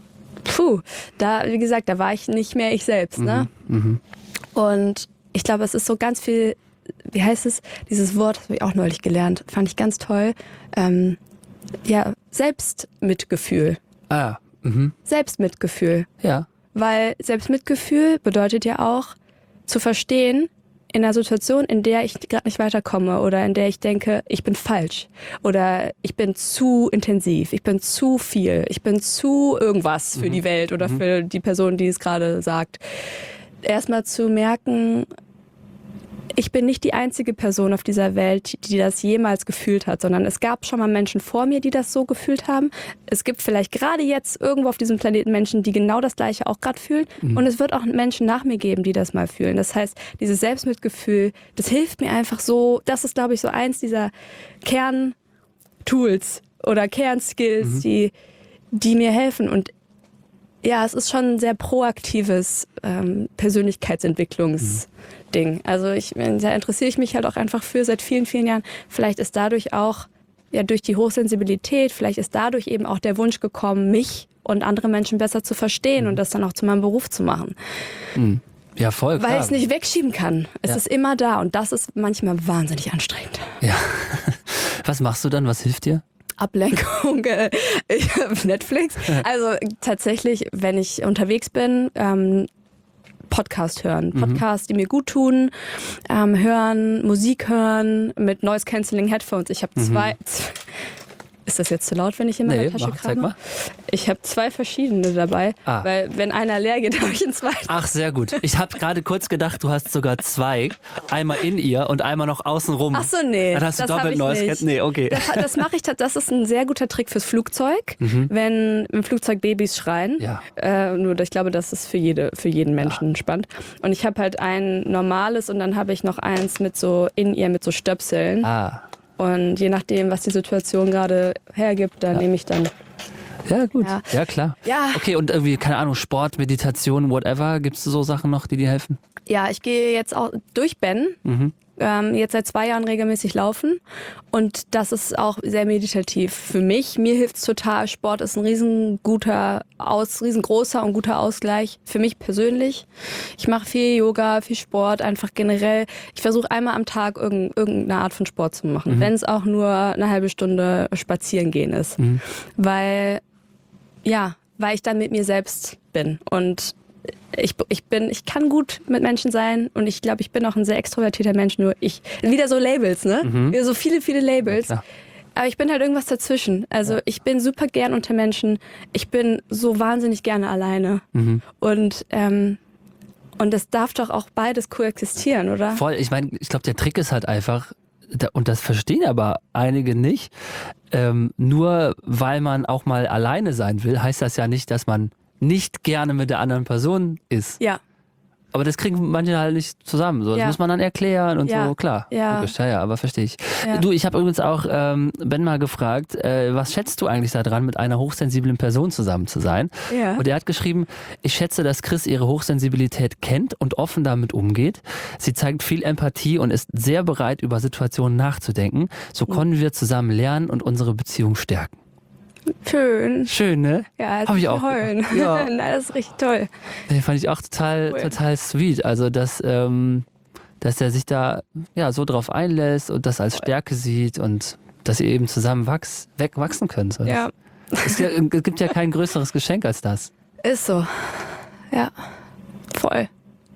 wie gesagt, da war ich nicht mehr ich selbst. Ne? Und ich glaube, es ist so ganz viel, wie heißt es, dieses Wort, das habe ich auch neulich gelernt, fand ich ganz toll. Selbstmitgefühl. Selbstmitgefühl. Ja. Weil Selbstmitgefühl bedeutet ja auch zu verstehen, in einer Situation, in der ich gerade nicht weiterkomme oder in der ich denke, ich bin falsch oder ich bin zu intensiv, ich bin zu viel, ich bin zu irgendwas für die Welt oder für die Person, die es gerade sagt. Erstmal zu merken, ich bin nicht die einzige Person auf dieser Welt, die das jemals gefühlt hat, sondern es gab schon mal Menschen vor mir, die das so gefühlt haben. Es gibt vielleicht gerade jetzt irgendwo auf diesem Planeten Menschen, die genau das Gleiche auch gerade fühlen. Und es wird auch Menschen nach mir geben, die das mal fühlen. Das heißt, dieses Selbstmitgefühl, das hilft mir einfach so, das ist, glaube ich, so eins dieser Kerntools oder Kernskills, die mir helfen. Und ja, es ist schon ein sehr proaktives Persönlichkeitsentwicklungsding. Also da interessiere ich mich halt auch einfach für seit vielen, vielen Jahren. Vielleicht ist dadurch auch, durch die Hochsensibilität, vielleicht ist dadurch eben auch der Wunsch gekommen, mich und andere Menschen besser zu verstehen und das dann auch zu meinem Beruf zu machen. Ja, voll klar. Weil ich es nicht wegschieben kann. Es ist immer da und das ist manchmal wahnsinnig anstrengend. Ja. Was machst du dann? Was hilft dir? Ablenkung, Netflix. Also tatsächlich, wenn ich unterwegs bin, Podcast hören. Podcasts, die mir gut tun, hören, Musik hören mit Noise-Canceling-Headphones. Ich habe zwei... Ist das jetzt zu laut, wenn ich in meiner Tasche krame? Ich habe 2 verschiedene dabei, weil wenn einer leer geht, habe ich einen zweiten. Ach, sehr gut. Ich habe gerade kurz gedacht, du hast sogar 2. Einmal in ihr und einmal noch außen rum. Ach so, nee. Dann hast du doppelt Noise. Nee, okay. Das mache ich, das ist ein sehr guter Trick fürs Flugzeug, wenn im Flugzeug Babys schreien. Ja. Nur ich glaube, das ist für jeden Menschen spannend. Und ich habe halt ein normales und dann habe ich noch eins mit so in ihr mit so Stöpseln. Und je nachdem, was die Situation gerade hergibt, dann nehme ich dann. Ja, gut. Ja, klar. Ja. Okay, und irgendwie, keine Ahnung, Sport, Meditation, whatever. Gibt es so Sachen noch, die dir helfen? Ja, ich gehe jetzt auch durch Ben. Jetzt seit 2 Jahren regelmäßig laufen. Und das ist auch sehr meditativ für mich. Mir hilft es total. Sport ist ein riesengroßer und guter Ausgleich für mich persönlich. Ich mache viel Yoga, viel Sport, einfach generell. Ich versuche einmal am Tag irgendeine Art von Sport zu machen. Wenn es auch nur eine halbe Stunde spazieren gehen ist. Weil ich dann mit mir selbst bin. Und ich kann gut mit Menschen sein und ich glaube, ich bin auch ein sehr extrovertierter Mensch, nur wieder so Labels, ne? Wieder so viele, viele Labels. Ja, aber ich bin halt irgendwas dazwischen. Also ich bin super gern unter Menschen, ich bin so wahnsinnig gerne alleine. Und das darf doch auch beides koexistieren, oder? Voll, ich meine, ich glaube, der Trick ist halt einfach, und das verstehen aber einige nicht, nur weil man auch mal alleine sein will, heißt das ja nicht, dass man nicht gerne mit der anderen Person ist. Ja. Aber das kriegen manche halt nicht zusammen. So. Das muss man dann erklären und so, klar. Ja. Logisch, ja, aber verstehe ich. Ja. Du, ich habe übrigens auch Ben mal gefragt, was schätzt du eigentlich daran, mit einer hochsensiblen Person zusammen zu sein? Ja. Und er hat geschrieben, ich schätze, dass Chris ihre Hochsensibilität kennt und offen damit umgeht. Sie zeigt viel Empathie und ist sehr bereit, über Situationen nachzudenken. So können wir zusammen lernen und unsere Beziehung stärken. Schön. Schön, ne? Ja, habe ich auch. Heulen. Ja. Nein, das ist richtig toll. Den fand ich auch total sweet. Also, dass er sich da so drauf einlässt und das als Stärke sieht und dass ihr eben zusammen wachsen könnt. So. Ja. Es gibt ja kein größeres Geschenk als das. Ist so. Ja. Voll.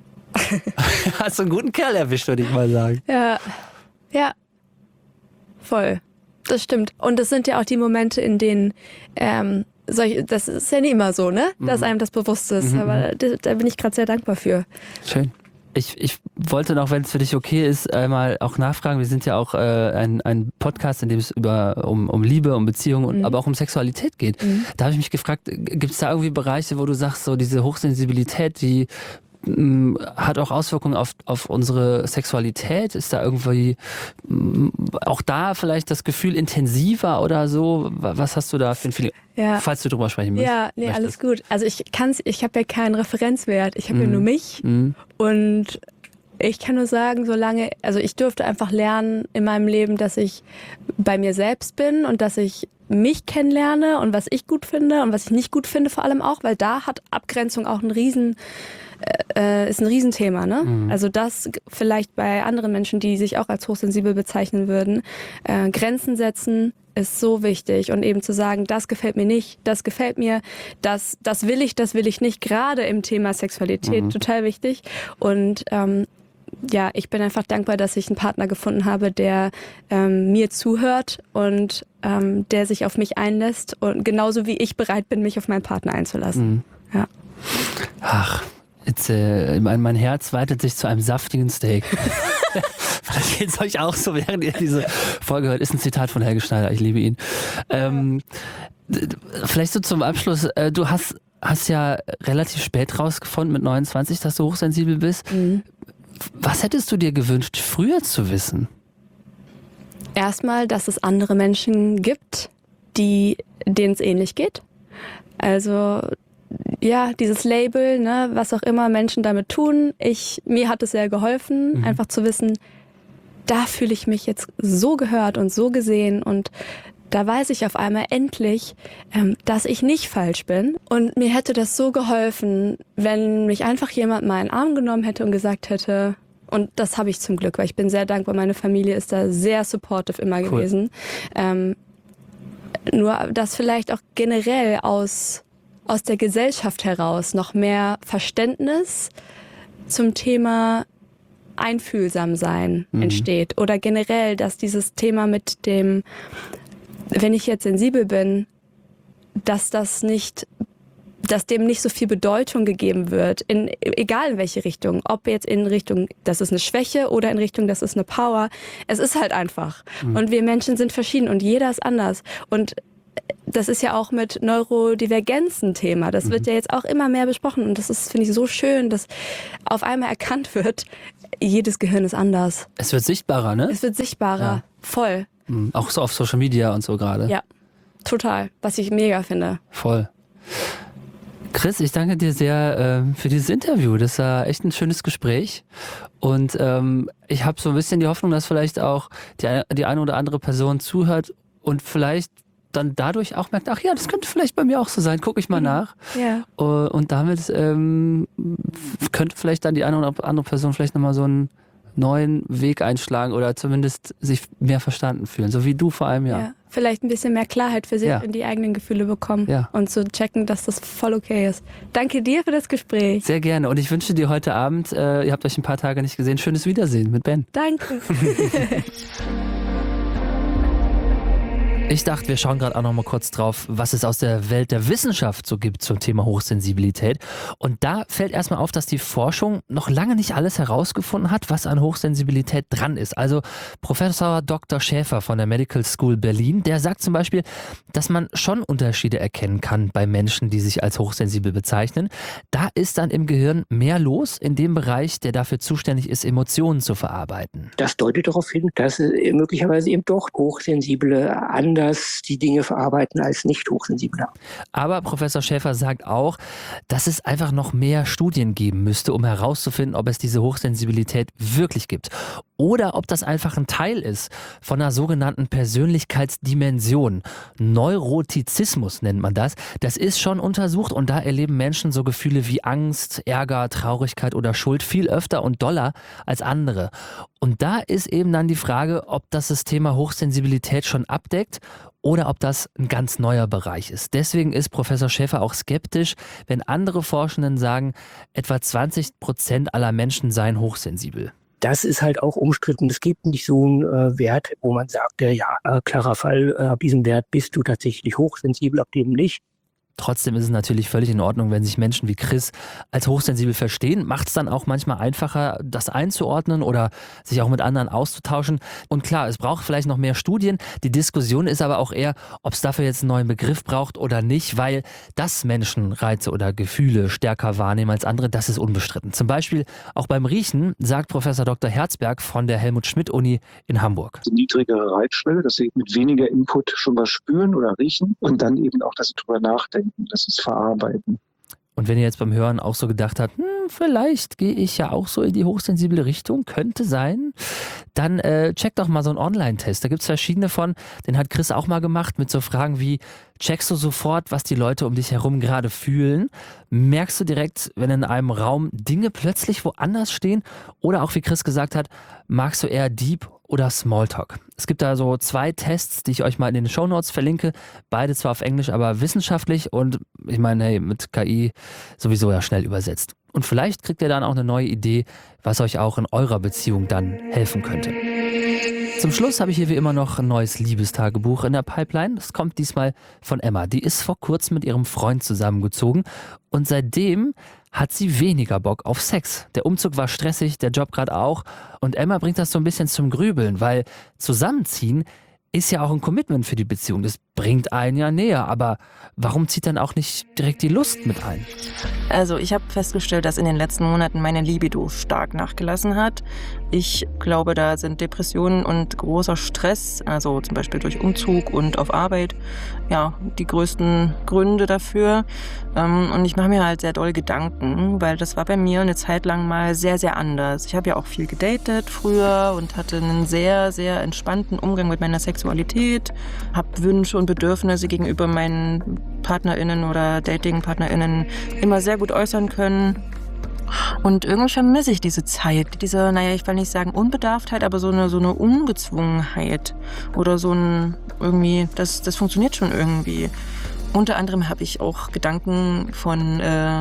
Hast du einen guten Kerl erwischt, würde ich mal sagen. Ja. Ja. Voll. Das stimmt. Und das sind ja auch die Momente, in denen das ist ja nicht immer so, ne? Dass einem das bewusst ist. Aber da bin ich gerade sehr dankbar für. Schön. Ich wollte noch, wenn es für dich okay ist, einmal auch nachfragen. Wir sind ja auch ein Podcast, in dem es um Liebe, um Beziehungen, aber auch um Sexualität geht. Da habe ich mich gefragt, gibt es da irgendwie Bereiche, wo du sagst, so diese Hochsensibilität, die hat auch Auswirkungen auf unsere Sexualität? Ist da irgendwie auch da vielleicht das Gefühl intensiver oder so? Was hast du da für ein Feeling? Ja. Falls du drüber sprechen möchtest. Ja, nee, alles gut. Also ich habe ja keinen Referenzwert. Ich habe ja nur mich. Und ich kann nur sagen, ich durfte einfach lernen in meinem Leben, dass ich bei mir selbst bin und dass ich mich kennenlerne und was ich gut finde und was ich nicht gut finde vor allem auch, weil da hat Abgrenzung auch ist ein Riesenthema, ne? Also das vielleicht bei anderen Menschen, die sich auch als hochsensibel bezeichnen würden, Grenzen setzen ist so wichtig und eben zu sagen, das gefällt mir nicht, das gefällt mir, das will ich nicht, gerade im Thema Sexualität total wichtig und ich bin einfach dankbar, dass ich einen Partner gefunden habe, der mir zuhört und der sich auf mich einlässt und genauso wie ich bereit bin, mich auf meinen Partner einzulassen. Ja. Ach, jetzt, mein Herz weitet sich zu einem saftigen Steak. Vielleicht geht es euch auch so, während ihr diese Folge hört. Ist ein Zitat von Helge Schneider, ich liebe ihn. Vielleicht so zum Abschluss, du hast ja relativ spät rausgefunden mit 29, dass du hochsensibel bist. Was hättest du dir gewünscht, früher zu wissen? Erstmal, dass es andere Menschen gibt, denen es ähnlich geht. Also ja, dieses Label, ne, was auch immer Menschen damit tun. Mir hat es sehr geholfen, einfach zu wissen, da fühle ich mich jetzt so gehört und so gesehen und da weiß ich auf einmal endlich, dass ich nicht falsch bin. Und mir hätte das so geholfen, wenn mich einfach jemand mal in den Arm genommen hätte und gesagt hätte, und das habe ich zum Glück, weil ich bin sehr dankbar, meine Familie ist da sehr supportive immer gewesen. Nur, dass vielleicht auch generell aus der Gesellschaft heraus noch mehr Verständnis zum Thema Einfühlsamsein entsteht. Oder generell, dass dieses Thema mit dem, wenn ich jetzt sensibel bin, dass dem nicht so viel Bedeutung gegeben wird, egal in welche Richtung. Ob jetzt in Richtung, das ist eine Schwäche oder in Richtung, das ist eine Power. Es ist halt einfach. Und wir Menschen sind verschieden und jeder ist anders. Und das ist ja auch mit Neurodivergenz ein Thema. Das wird ja jetzt auch immer mehr besprochen. Und das ist, finde ich, so schön, dass auf einmal erkannt wird, jedes Gehirn ist anders. Es wird sichtbarer, ne? Es wird sichtbarer. Voll. Auch so auf Social Media und so gerade. Ja, total. Was ich mega finde. Voll. Chris, ich danke dir sehr für dieses Interview. Das war echt ein schönes Gespräch. Und ich habe so ein bisschen die Hoffnung, dass vielleicht auch die eine oder andere Person zuhört und vielleicht dann dadurch auch merkt, ach ja, das könnte vielleicht bei mir auch so sein, gucke ich mal nach. Ja. Und damit könnte vielleicht dann die eine oder andere Person vielleicht nochmal so einen neuen Weg einschlagen oder zumindest sich mehr verstanden fühlen, so wie du vor allem, ja. Vielleicht ein bisschen mehr Klarheit für sich in die eigenen Gefühle bekommen und zu checken, dass das voll okay ist. Danke dir für das Gespräch. Sehr gerne und ich wünsche dir heute Abend, ihr habt euch ein paar Tage nicht gesehen, schönes Wiedersehen mit Ben. Danke. Ich dachte, wir schauen gerade auch noch mal kurz drauf, was es aus der Welt der Wissenschaft so gibt zum Thema Hochsensibilität. Und da fällt erstmal auf, dass die Forschung noch lange nicht alles herausgefunden hat, was an Hochsensibilität dran ist. Also Professor Dr. Schäfer von der Medical School Berlin, der sagt zum Beispiel, dass man schon Unterschiede erkennen kann bei Menschen, die sich als hochsensibel bezeichnen. Da ist dann im Gehirn mehr los in dem Bereich, der dafür zuständig ist, Emotionen zu verarbeiten. Das deutet darauf hin, dass möglicherweise eben doch Hochsensible anders die Dinge verarbeiten als Nicht-Hochsensible. Aber Professor Schäfer sagt auch, dass es einfach noch mehr Studien geben müsste, um herauszufinden, ob es diese Hochsensibilität wirklich gibt. Oder ob das einfach ein Teil ist von einer sogenannten Persönlichkeitsdimension. Neurotizismus nennt man das. Das ist schon untersucht und da erleben Menschen so Gefühle wie Angst, Ärger, Traurigkeit oder Schuld viel öfter und doller als andere. Und da ist eben dann die Frage, ob das Thema Hochsensibilität schon abdeckt oder ob das ein ganz neuer Bereich ist. Deswegen ist Professor Schäfer auch skeptisch, wenn andere Forschenden sagen, etwa 20% aller Menschen seien hochsensibel. Das ist halt auch umstritten. Es gibt nicht so einen Wert, wo man sagt, klarer Fall, ab diesem Wert bist du tatsächlich hochsensibel, ab dem nicht. Trotzdem ist es natürlich völlig in Ordnung, wenn sich Menschen wie Chris als hochsensibel verstehen. Macht es dann auch manchmal einfacher, das einzuordnen oder sich auch mit anderen auszutauschen. Und klar, es braucht vielleicht noch mehr Studien. Die Diskussion ist aber auch eher, ob es dafür jetzt einen neuen Begriff braucht oder nicht, weil dass Menschen Reize oder Gefühle stärker wahrnehmen als andere, das ist unbestritten. Zum Beispiel auch beim Riechen, sagt Professor Dr. Herzberg von der Helmut-Schmidt-Uni in Hamburg. Die niedrigere Reizschwelle, dass sie mit weniger Input schon was spüren oder riechen und dann eben auch, dass sie drüber nachdenken. Das ist Verarbeiten. Und wenn ihr jetzt beim Hören auch so gedacht habt, vielleicht gehe ich ja auch so in die hochsensible Richtung, könnte sein, dann checkt doch mal so einen Online-Test. Da gibt es verschiedene von, den hat Chris auch mal gemacht mit so Fragen wie, checkst du sofort, was die Leute um dich herum gerade fühlen? Merkst du direkt, wenn in einem Raum Dinge plötzlich woanders stehen? Oder auch wie Chris gesagt hat, magst du eher Deep oder Smalltalk? Es gibt da so 2 Tests, die ich euch mal in den Shownotes verlinke. Beide zwar auf Englisch, aber wissenschaftlich und ich meine, hey, mit KI sowieso ja schnell übersetzt. Und vielleicht kriegt ihr dann auch eine neue Idee, was euch auch in eurer Beziehung dann helfen könnte. Zum Schluss habe ich hier wie immer noch ein neues Liebestagebuch in der Pipeline. Das kommt diesmal von Emma. Die ist vor kurzem mit ihrem Freund zusammengezogen und seitdem hat sie weniger Bock auf Sex. Der Umzug war stressig, der Job gerade auch. Und Emma bringt das so ein bisschen zum Grübeln, weil zusammenziehen ist ja auch ein Commitment für die Beziehung. Das bringt einen ja näher. Aber warum zieht dann auch nicht direkt die Lust mit ein? Also ich habe festgestellt, dass in den letzten Monaten meine Libido stark nachgelassen hat. Ich glaube, da sind Depressionen und großer Stress, also zum Beispiel durch Umzug und auf Arbeit, ja, die größten Gründe dafür. Und ich mache mir halt sehr doll Gedanken, weil das war bei mir eine Zeit lang mal sehr, sehr anders. Ich habe ja auch viel gedatet früher und hatte einen sehr, sehr entspannten Umgang mit meiner Sexualität, habe Wünsche und Bedürfnisse gegenüber meinen PartnerInnen oder Dating-PartnerInnen immer sehr gut äußern können. Und irgendwie vermisse ich diese Zeit, diese, ich will nicht sagen Unbedarftheit, aber so eine Ungezwungenheit oder so ein irgendwie, das funktioniert schon irgendwie. Unter anderem habe ich auch Gedanken von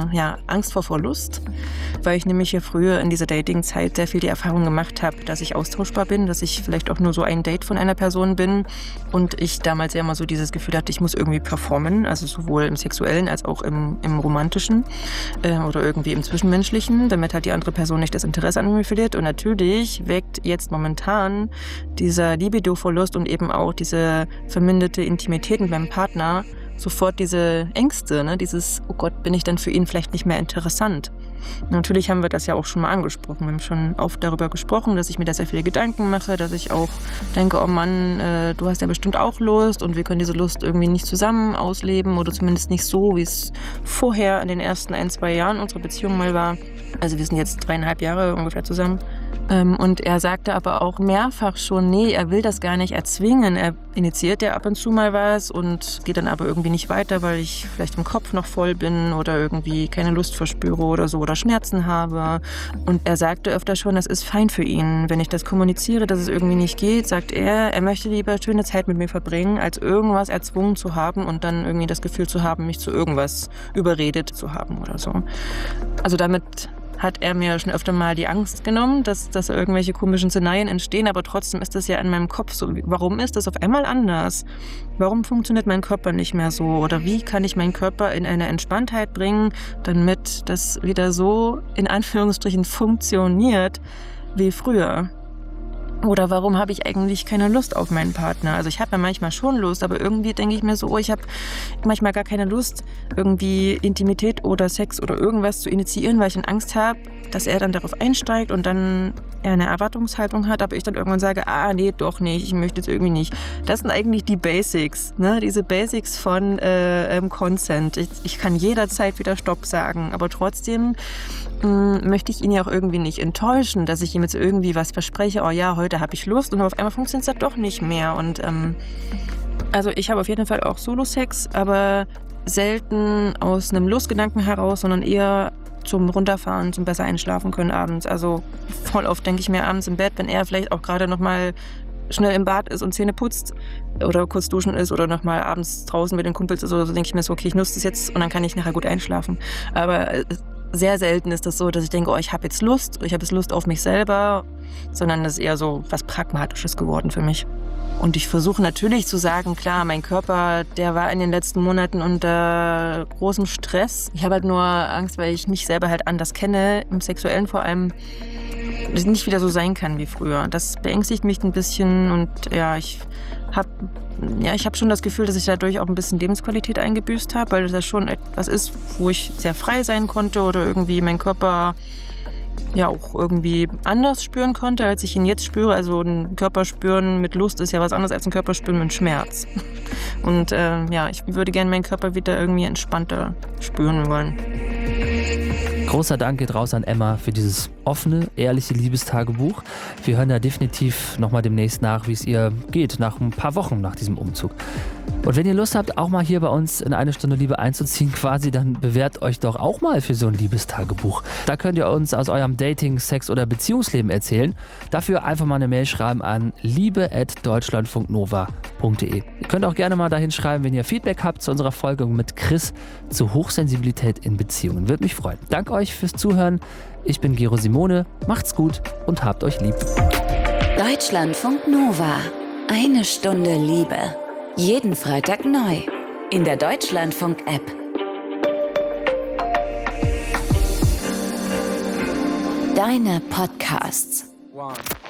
Angst vor Verlust, weil ich nämlich hier früher in dieser Dating-Zeit sehr viel die Erfahrung gemacht habe, dass ich austauschbar bin, dass ich vielleicht auch nur so ein Date von einer Person bin und ich damals ja immer so dieses Gefühl hatte, ich muss irgendwie performen, also sowohl im Sexuellen als auch im Romantischen oder irgendwie im Zwischenmenschlichen, damit halt die andere Person nicht das Interesse an mir verliert. Und natürlich weckt jetzt momentan dieser Libido-Verlust und eben auch diese verminderte Intimität mit meinem Partner sofort diese Ängste, ne? Dieses, oh Gott, bin ich dann für ihn vielleicht nicht mehr interessant? Natürlich haben wir das ja auch schon mal angesprochen. Wir haben schon oft darüber gesprochen, dass ich mir da sehr viele Gedanken mache, dass ich auch denke, oh Mann, du hast ja bestimmt auch Lust und wir können diese Lust irgendwie nicht zusammen ausleben oder zumindest nicht so, wie es vorher in den ersten 1-2 Jahren unserer Beziehung mal war. Also wir sind jetzt 3,5 Jahre ungefähr zusammen. Und er sagte aber auch mehrfach schon, nee, er will das gar nicht erzwingen. Er initiiert ja ab und zu mal was und geht dann aber irgendwie nicht weiter, weil ich vielleicht im Kopf noch voll bin oder irgendwie keine Lust verspüre oder so oder Schmerzen habe. Und er sagte öfter schon, das ist fein für ihn. Wenn ich das kommuniziere, dass es irgendwie nicht geht, sagt er möchte lieber schöne Zeit mit mir verbringen, als irgendwas erzwungen zu haben und dann irgendwie das Gefühl zu haben, mich zu irgendwas überredet zu haben oder so. Also damit hat er mir schon öfter mal die Angst genommen, dass irgendwelche komischen Szenarien entstehen, aber trotzdem ist das ja in meinem Kopf so. Warum ist das auf einmal anders? Warum funktioniert mein Körper nicht mehr so? Oder wie kann ich meinen Körper in eine Entspanntheit bringen, damit das wieder so in Anführungsstrichen funktioniert wie früher? Oder warum habe ich eigentlich keine Lust auf meinen Partner? Also ich habe ja manchmal schon Lust, aber irgendwie denke ich mir so, ich habe manchmal gar keine Lust, irgendwie Intimität oder Sex oder irgendwas zu initiieren, weil ich dann Angst habe, dass er dann darauf einsteigt und dann er eine Erwartungshaltung hat, aber ich dann irgendwann sage, nee, doch nicht, ich möchte jetzt irgendwie nicht. Das sind eigentlich die Basics, ne? Diese Basics von Consent. Ich kann jederzeit wieder Stopp sagen, aber trotzdem möchte ich ihn ja auch irgendwie nicht enttäuschen, dass ich ihm jetzt irgendwie was verspreche, oh ja, heute habe ich Lust und auf einmal funktioniert es dann doch nicht mehr. Und also ich habe auf jeden Fall auch Solo-Sex, aber selten aus einem Lustgedanken heraus, sondern eher zum Runterfahren, zum besser einschlafen können abends. Also voll oft denke ich mir abends im Bett, wenn er vielleicht auch gerade nochmal schnell im Bad ist und Zähne putzt oder kurz duschen ist oder nochmal abends draußen mit den Kumpels ist oder so, denke ich mir so, okay, ich nutze das jetzt und dann kann ich nachher gut einschlafen. Aber sehr selten ist das so, dass ich denke, ich habe jetzt Lust auf mich selber, sondern das ist eher so was Pragmatisches geworden für mich. Und ich versuche natürlich zu sagen, klar, mein Körper, der war in den letzten Monaten unter großem Stress. Ich habe halt nur Angst, weil ich mich selber halt anders kenne, im Sexuellen vor allem, dass es nicht wieder so sein kann wie früher. Das beängstigt mich ein bisschen und ich habe schon das Gefühl, dass ich dadurch auch ein bisschen Lebensqualität eingebüßt habe, weil das schon etwas ist, wo ich sehr frei sein konnte oder irgendwie mein Körper ja auch irgendwie anders spüren konnte, als ich ihn jetzt spüre. Also ein Körperspüren mit Lust ist ja was anderes als ein Körperspüren mit Schmerz. Und ich würde gerne meinen Körper wieder irgendwie entspannter spüren wollen. Großer Dank geht raus an Emma für dieses offene, ehrliche Liebestagebuch. Wir hören da definitiv nochmal demnächst nach, wie es ihr geht, nach ein paar Wochen nach diesem Umzug. Und wenn ihr Lust habt, auch mal hier bei uns in 1 Stunde Liebe einzuziehen quasi, dann bewährt euch doch auch mal für so ein Liebestagebuch. Da könnt ihr uns aus eurem Dating-, Sex- oder Beziehungsleben erzählen. Dafür einfach mal eine Mail schreiben an liebe@deutschlandfunknova.de. Ihr könnt auch gerne mal dahin schreiben, wenn ihr Feedback habt zu unserer Folge mit Chris zu Hochsensibilität in Beziehungen. Würde mich freuen. Danke euch fürs Zuhören. Ich bin Gero Simone. Macht's gut und habt euch lieb. Deutschlandfunk Nova. 1 Stunde Liebe. Jeden Freitag neu. In der Deutschlandfunk-App. Deine Podcasts.